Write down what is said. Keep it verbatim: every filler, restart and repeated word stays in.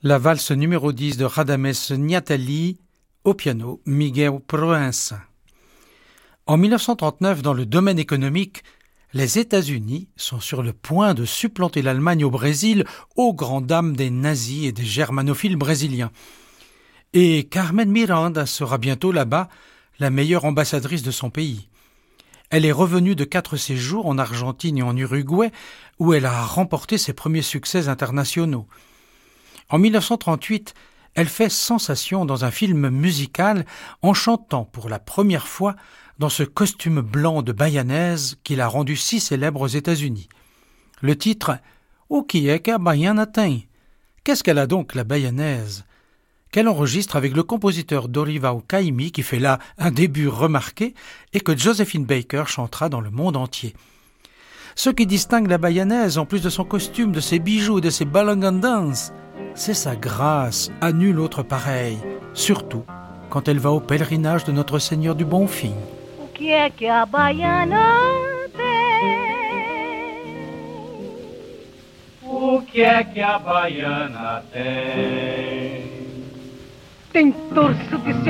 la valse numéro dix de Radames Niatali, au piano Miguel Proença. En mille neuf cent trente-neuf, dans le domaine économique, les États-Unis sont sur le point de supplanter l'Allemagne au Brésil aux grandes dames des nazis et des germanophiles brésiliens. Et Carmen Miranda sera bientôt là-bas la meilleure ambassadrice de son pays. Elle est revenue de quatre séjours en Argentine et en Uruguay où elle a remporté ses premiers succès internationaux. En mille neuf cent trente-huit, elle fait sensation dans un film musical en chantant pour la première fois dans ce costume blanc de bayanaise qui l'a rendu si célèbre aux États-Unis. Le titre « O que é que a baiana tem ?» Qu'est-ce qu'elle a donc, la bayanaise ? Qu'elle enregistre avec le compositeur Dorival Caymmi qui fait là un début remarqué et que Josephine Baker chantera dans le monde entier. Ce qui distingue la bayanaise, en plus de son costume, de ses bijoux, de ses balangandans, c'est sa grâce à nul autre pareil, surtout quand elle va au pèlerinage de notre Seigneur du Bonfim. O que é que a baiana tem? O que é que a baiana tem? Tem torso de